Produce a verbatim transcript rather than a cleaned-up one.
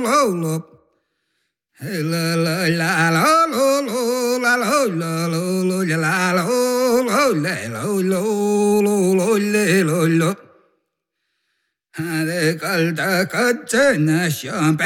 lo lo. Hey la la la la lo lo la lo la lo lo la lo lo la lo lo lo lo le lo lo. De calda cacena champ